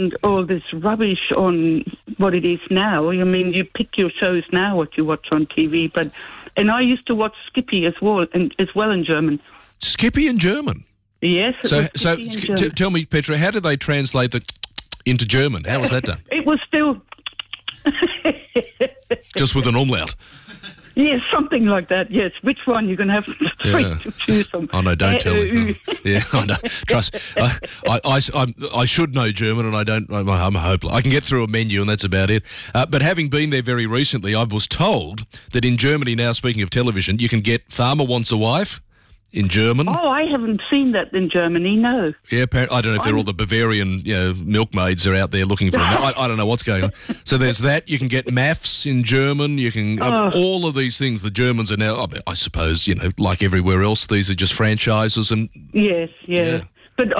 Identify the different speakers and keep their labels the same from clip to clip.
Speaker 1: wasn't all this rubbish on what it is now. I mean, you pick your shows now, what you watch on TV. And I used to watch Skippy as well in German.
Speaker 2: Skippy in German?
Speaker 1: Yes.
Speaker 2: So tell me, Petra, how did they translate the into German? How was that done?
Speaker 1: It was still...
Speaker 2: Just with an umlaut?
Speaker 1: Yes, something like that, yes. Which one? You're going to have to choose from.
Speaker 2: Oh, no, don't tell me. Oh. Yeah, I know. Trust. I should know German, and I don't. I'm hopeless. I can get through a menu, and that's about it. But having been there very recently, I was told that in Germany now, speaking of television, you can get Farmer Wants a Wife in German.
Speaker 1: Oh, I haven't seen that in Germany, no.
Speaker 2: Yeah, I don't know if they're all the Bavarian milkmaids are out there looking for I don't know what's going on. So there's that. You can get maths in German. You can all of these things. The Germans are now, I suppose, like everywhere else, these are just franchises. And
Speaker 1: Yes, yeah. But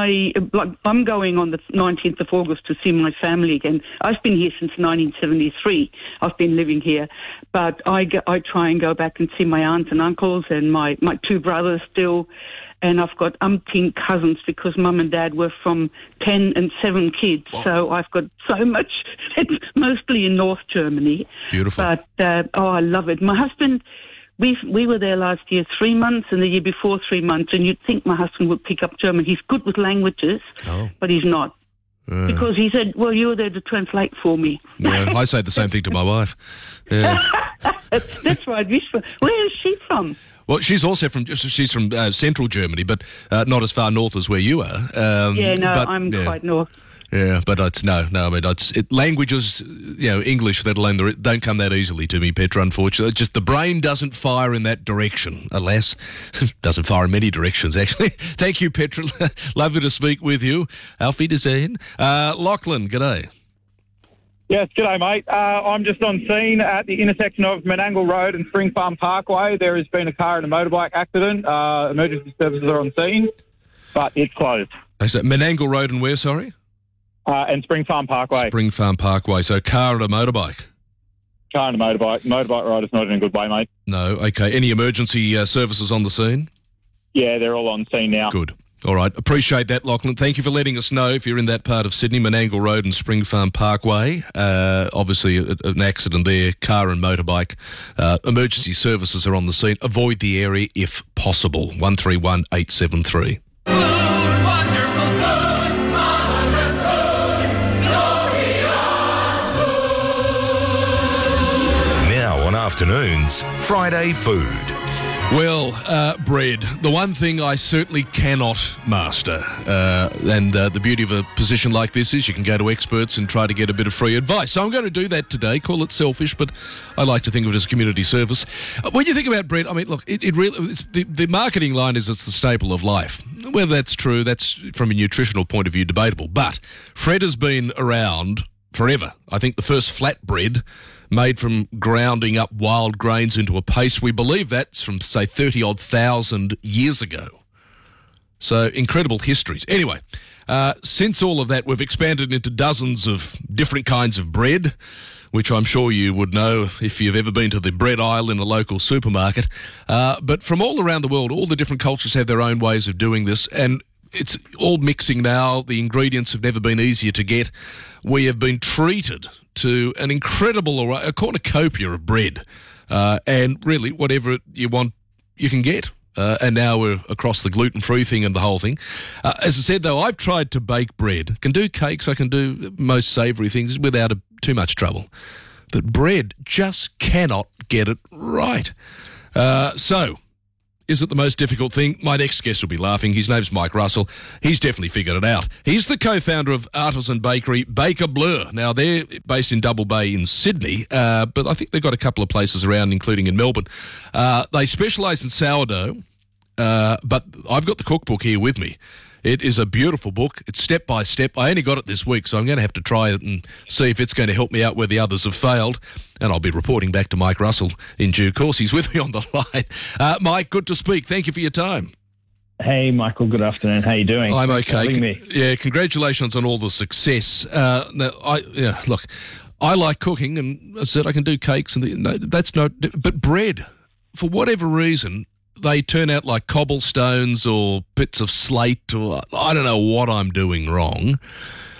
Speaker 1: I'm going on the 19th of August to see my family again. I've been here since 1973. I've been living here. But I try and go back and see my aunts and uncles and my two brothers still. And I've got umpteen cousins because Mum and Dad were from 10 and 7 kids. Wow. So I've got so much. It's mostly in North Germany.
Speaker 2: Beautiful.
Speaker 1: But, I love it. My husband... We were there last year 3 months and the year before 3 months, and you'd think my husband would pick up German. He's good with languages, but he's not. Because he said, well, you were there to translate for me.
Speaker 2: Yeah, I say the same thing to my wife. Yeah.
Speaker 1: That's right. Where is she from?
Speaker 2: Well, she's from central Germany, but not as far north as where you are.
Speaker 1: I'm quite north.
Speaker 2: Yeah, but I mean, languages, English, let alone don't come that easily to me, Petra, unfortunately. Just the brain doesn't fire in that direction, alas. Doesn't fire in many directions, actually. Thank you, Petra. Lovely to speak with you. Auf Wiedersehen. Lachlan, g'day.
Speaker 3: Yes, g'day, mate. I'm just on scene at the intersection of Menangle Road and Spring Farm Parkway. There has been a car and a motorbike accident. Emergency services are on scene, but it's closed.
Speaker 2: So Menangle Road and where, sorry?
Speaker 3: And Spring Farm Parkway.
Speaker 2: Spring Farm Parkway. So car and a motorbike?
Speaker 3: Car and a motorbike. Motorbike rider's not in a good way, mate.
Speaker 2: No, okay. Any emergency services on the scene?
Speaker 3: Yeah, they're all on scene now.
Speaker 2: Good. All right. Appreciate that, Lachlan. Thank you for letting us know if you're in that part of Sydney, Menangle Road and Spring Farm Parkway. Obviously, an accident there, car and motorbike. Emergency services are on the scene. Avoid the area if possible. 131873.
Speaker 4: Afternoons, Friday food.
Speaker 2: Well, bread. The one thing I certainly cannot master, and the beauty of a position like this is you can go to experts and try to get a bit of free advice. So I'm going to do that today. Call it selfish, but I like to think of it as a community service. When you think about bread, I mean, look, it really the marketing line is it's the staple of life. Whether that's true, that's from a nutritional point of view debatable. But Fred has been around forever. I think the first flatbread made from grounding up wild grains into a paste. We believe that's from, say, 30-odd thousand years ago. So, incredible histories. Anyway, since all of that, we've expanded into dozens of different kinds of bread, which I'm sure you would know if you've ever been to the bread aisle in a local supermarket. But from all around the world, all the different cultures have their own ways of doing this, and it's all mixing now. The ingredients have never been easier to get. We have been treated to an incredible array, a cornucopia of bread, and really whatever you want, you can get. And now we're across the gluten-free thing and the whole thing. As I said, though, I've tried to bake bread. Can do cakes, I can do most savoury things without too much trouble. But bread just cannot get it right. So, is it the most difficult thing? My next guest will be laughing. His name's Mike Russell. He's definitely figured it out. He's the co-founder of artisan bakery Baker Blur. Now, they're based in Double Bay in Sydney, but I think they've got a couple of places around, including in Melbourne. They specialise in sourdough, but I've got the cookbook here with me. It is a beautiful book. It's step by step. I only got it this week, so I'm going to have to try it and see if it's going to help me out where the others have failed. And I'll be reporting back to Mike Russell in due course. He's with me on the line. Mike, good to speak. Thank you for your time.
Speaker 5: Hey, Michael. Good afternoon. How are you doing?
Speaker 2: I'm
Speaker 5: Thanks for
Speaker 2: okay.
Speaker 5: having me.
Speaker 2: Yeah, congratulations on all the success. Look, I like cooking, and I said I can do cakes, and that's not. But bread, for whatever reason, they turn out like cobblestones or bits of slate, or I don't know what I'm doing wrong.